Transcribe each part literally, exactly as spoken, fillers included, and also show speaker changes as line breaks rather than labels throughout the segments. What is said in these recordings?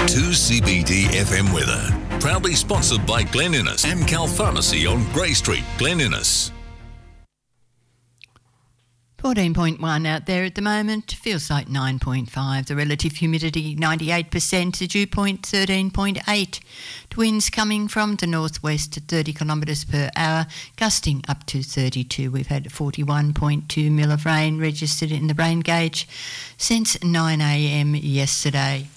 two C B D F M weather. Proudly sponsored by Glen Innes, Amcal Pharmacy on Grey Street, Glen Innes.
fourteen point one out there at the moment, feels like nine point five. The relative humidity ninety-eight percent, the dew point thirteen point eight. Winds coming from the northwest at thirty kilometres per hour, gusting up to thirty-two. We've had forty-one point two mil of rain registered in the rain gauge since nine a m yesterday.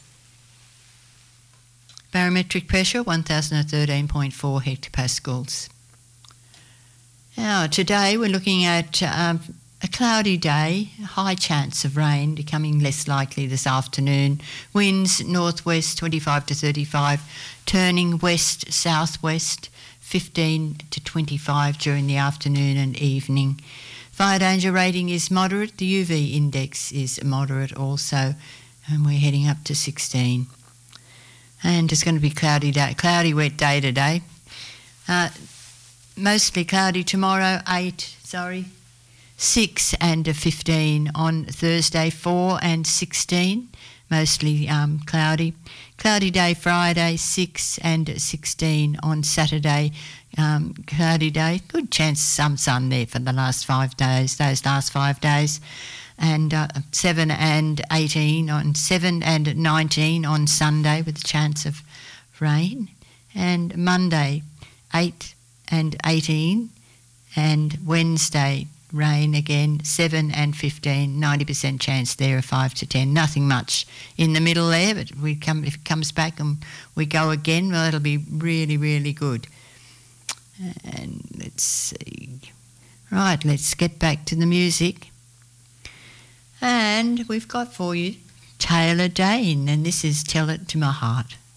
Barometric pressure one thousand thirteen point four hectopascals. Now, today we're looking at um, a cloudy day, high chance of rain, becoming less likely this afternoon. Winds northwest twenty-five to thirty-five, turning west southwest fifteen to twenty-five during the afternoon and evening. Fire danger rating is moderate. The U V index is moderate also, and we're heading up to sixteen. And it's going to be cloudy day, cloudy wet day today. Uh, mostly cloudy tomorrow, eight, sorry. six and fifteen on Thursday, four and sixteen, mostly um, cloudy. Cloudy day Friday, six and sixteen on Saturday, um, cloudy day. Good chance of some sun there for the last five days, those last five days. And uh, seven and eighteen on seven and nineteen on Sunday with a chance of rain. And Monday, eight and eighteen, and Wednesday, rain again, seven and fifteen, ninety percent chance there of five to ten. Nothing much in the middle there, but we come if it comes back and we go again, well, it'll be really, really good. And let's see. Right, let's get back to the music. And we've got for you Taylor Dane, and this is Tell It to My Heart.